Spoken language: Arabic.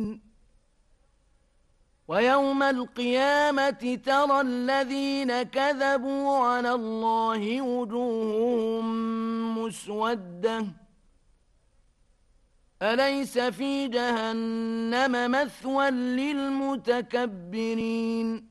ويوم القيامة ترى الذين كذبوا على الله وجوههم مسودة أليس في جهنم مثوى للمتكبرين